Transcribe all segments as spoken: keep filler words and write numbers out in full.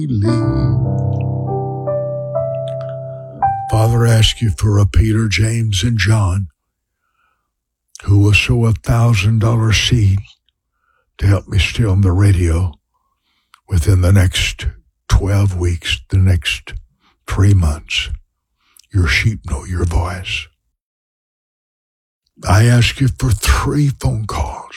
Father, I ask you for a Peter, James, and John who will sow a thousand dollar seed to help me stay on the radio within the next twelve weeks, the next three months. Your sheep know your voice. I ask you for three phone calls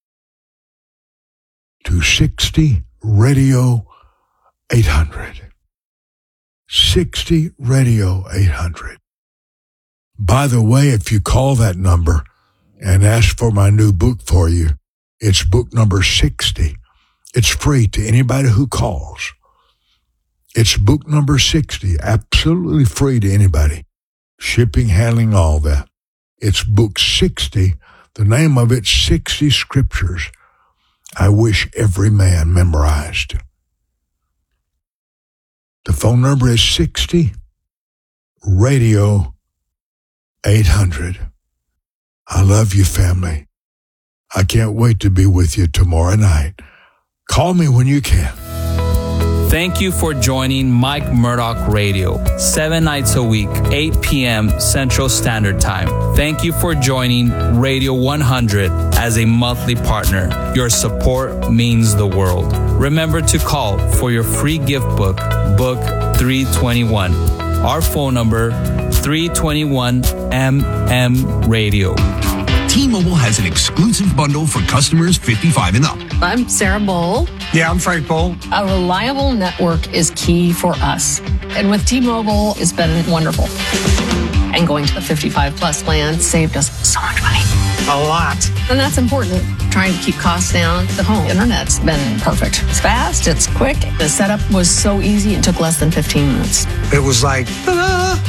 to sixty Radio eight hundred. sixty Radio eight hundred. By the way, if you call that number and ask for my new book for you, it's book number sixty. It's free to anybody who calls. It's book number sixty, absolutely free to anybody. Shipping, handling, all that. It's book sixty. The name of it, sixty Scriptures I Wish Every Man Memorized. The phone number is sixty Radio eight hundred. I love you, family. I can't wait to be with you tomorrow night. Call me when you can. Thank you for joining Mike Murdoch Radio, seven nights a week, eight p.m. Central Standard Time. Thank you for joining Radio one hundred as a monthly partner. Your support means the world. Remember to call for your free gift book, Book three twenty-one. Our phone number, three twenty-one M M Radio. T-Mobile has an exclusive bundle for customers fifty-five and up. I'm Sarah Bowl. Yeah, I'm Frank Bowl. A reliable network is key for us. And with T-Mobile, it's been wonderful. And going to the fifty-five plus plan saved us so much money. A lot. And that's important. Trying to keep costs down. The home internet's been perfect. It's fast, it's quick. The setup was so easy, it took less than fifteen minutes. It was like, ta-da!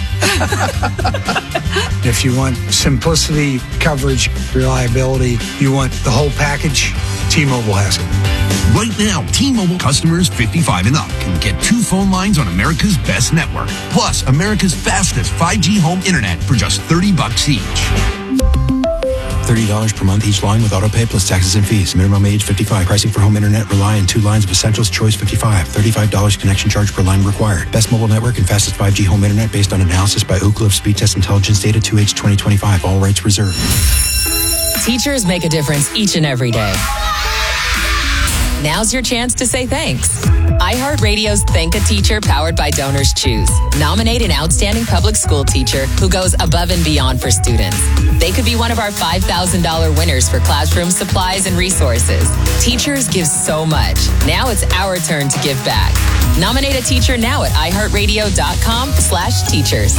If you want simplicity, coverage, reliability, you want the whole package, T-Mobile has it. Right now, T-Mobile customers fifty-five and up can get two phone lines on America's best network, plus America's fastest five G home internet for just thirty bucks each. thirty dollars per month each line with autopay plus taxes and fees. Minimum age fifty-five. Pricing for home internet rely on two lines of Essentials Choice fifty-five. thirty-five dollars connection charge per line required. Best mobile network and fastest five G home internet based on analysis by Ookla of Speed Test Intelligence Data two H twenty twenty-five. All rights reserved. Teachers make a difference each and every day. Now's your chance to say thanks. iHeartRadio's Thank a Teacher powered by Donors Choose. Nominate an outstanding public school teacher who goes above and beyond for students. They could be one of our five thousand dollars winners for classroom supplies and resources. Teachers give so much. Now it's our turn to give back. Nominate a teacher now at iHeartRadio.com slash teachers.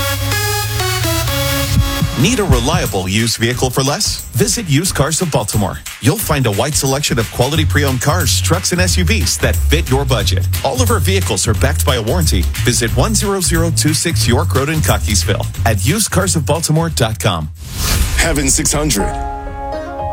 Need a reliable used vehicle for less? Visit Used Cars of Baltimore. You'll find a wide selection of quality pre-owned cars, trucks, and S U Vs that fit your budget. All of our vehicles are backed by a warranty. Visit one zero zero two six York Road in Cockeysville at used cars of baltimore dot com. Heaven six hundred.